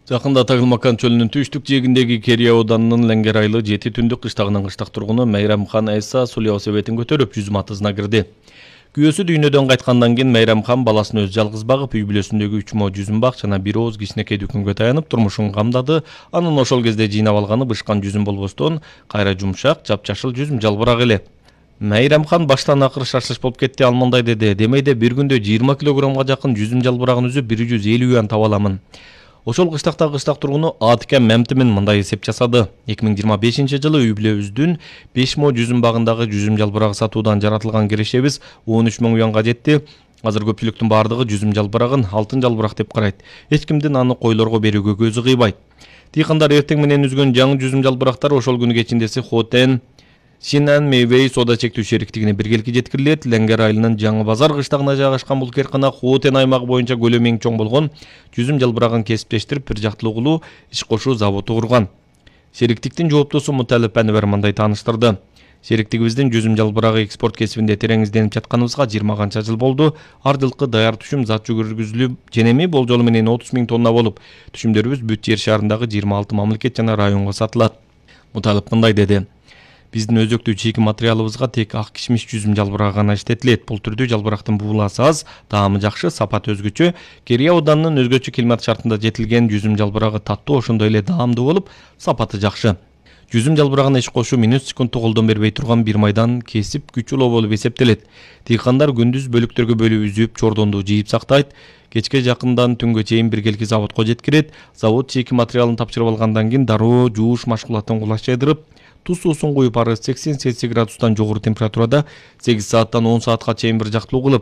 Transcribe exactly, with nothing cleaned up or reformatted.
Жакында Тагылмакан чөлүнүн түштүк жээгиндеги Керия ауданынын Ленгер айлы жети түндүк кыштагынын кыштак тургуну Майрамхан Айса сулуу велосипедин көтөрүп жүз матызына кирди. Күйөөсү дүйнөдөн кайткандан кийин Майрамхан баласын өзү жалгыз багып, үй бүлөсүндөгү үч мо жүзүм бак жана бир ооз кичинекей дүкөнгө таянып турмушун камдады. Анын ошол кезде жыйнап алганы бышкан жүзүм болбостон, кайра жумшак, жапжашыл жүзүм жалбырак эле. Майрамхан баштан акыры шашылыш болуп кетти, ал мындай деди: "Демейде бир күндө жыйырма килограммга жакын жүзүм жалбырагын үзүп бир жүз элүү юан таба аламын." Ошол кыштакта кыштак тургуну Атика Мемтимин мындай эсеп жасады. эки миң жыйырма бешинчи жылы үй бүлөбүздүн беш мо жүзүм багындагы жүзүм жалбырагы сатуудан жаратылган кирешебиз он үч миң юанга жетти. Азыр көпчүлүктүн бардыгы жүзүм жалбырагын алтын жалбырак деп карайт. Эч кимдин аны койлорго берүүгө көзү кыйбайт. Дыйкандар эртең менен үзгөн жаңы жүзүм жалбырактар ошол күнү кечиндеси Хотен Шинан Мейвей соода чектүү шериктигине биргеликке жеткирилет. Ленгер айылынын Жаңы базар кыштагына жайгашкан бул кээркана Хотен аймагы боюнча көлөмү эң чоң болгон жүзүм жалбырагын кесиптештирип, бир жактылуу кылуу иш кошуу заводу курган. Шериктиктин жооптосу Муталип Анвер мындай тааныштырды: "Шериктигибиздин жүзүм жалбырагы экспорт кесибинде терең изденип жатканыбызга жыйырма канча жыл болду. Ар жылкы даяр түшүм зат жүргүзүлүп, женеми болжолу менен отуз миң тонна болуп, түшүмдөрүбүз бүт жер шарындагы жыйырма алты мамлекет жана районго сатылат." Муталип мындай деди: "Биздин өзөктүү чийки материалыбызга тек ак кишмиш жүзүм жалбырагы гана иштетилет. Бул түрдүү жалбырактын бууласы аз, таамы жакшы, сапаты өзгөчө. Керия ауданынын өзгөчө климат шартында жетилген жүзүм жалбырагы таттуу, ошондой эле даамдуу болуп, сапаты жакшы. Жүзүм жалбырагын иш кошуу минут секундту колдон бербей турган бир майдан кесип күч улоо болуп эсептелет. Дыйкандар күндүз бөлүктөргө бөлүп үзүп, чордонду жыйып сактайт. Кечке жакындан түнгө чейин биргелики заводко жеткирет. Завод чийки материалын тапшырып алгандан кийин дароо жууш машкулатын кулаш жайдырып, туз суусун куюп, ары сексен цельсий градустан жогору температурада сегиз сааттан он саатка чейин бир жактылуу кылып,